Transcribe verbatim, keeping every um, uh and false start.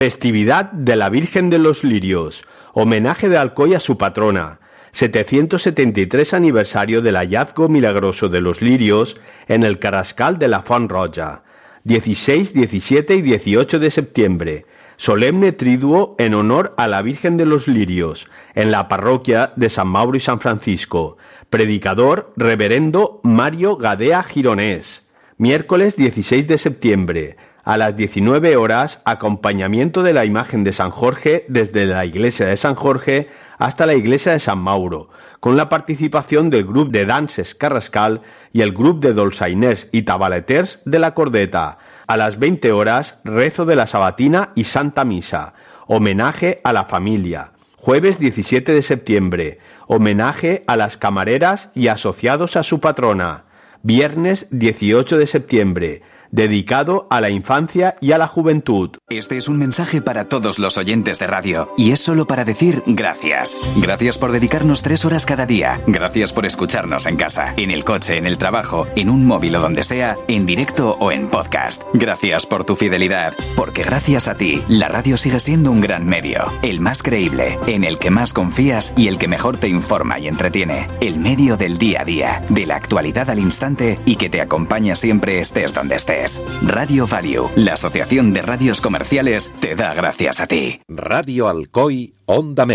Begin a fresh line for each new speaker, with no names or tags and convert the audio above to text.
Festividad de la Virgen de los Lirios. Homenaje de Alcoy a su patrona. setecientos setenta y tres aniversario del hallazgo milagroso de los lirios en el Carrascal de la Font Roja. dieciséis, diecisiete y dieciocho de septiembre. Solemne triduo en honor a la Virgen de los Lirios, en la parroquia de San Mauro y San Francisco. Predicador, reverendo Mario Gadea Gironés. Miércoles dieciséis de septiembre. A las diecinueve horas, acompañamiento de la imagen de San Jorge desde la iglesia de San Jorge hasta la iglesia de San Mauro, con la participación del grup de danses Carrascal y el grup de dolçainers y tabaleters de la Cordeta. A las veinte horas, rezo de la Sabatina y Santa Misa. Homenaje a la familia. Jueves diecisiete de septiembre. Homenaje a las camareras y asociados a su patrona. Viernes dieciocho de septiembre. Dedicado a la infancia y a la juventud.
Este es un mensaje para todos los oyentes de radio, y es solo para decir gracias. Gracias por dedicarnos tres horas cada día. Gracias por escucharnos en casa, en el coche, en el trabajo, en un móvil o donde sea, en directo o en podcast. Gracias por tu fidelidad, porque gracias a ti, la radio sigue siendo un gran medio, el más creíble, en el que más confías y el que mejor te informa y entretiene. El medio del día a día, de la actualidad al instante y que te acompaña siempre estés donde estés. Radio Value, la Asociación de Radios Comerciales, te da gracias a ti.
Radio Alcoy, Onda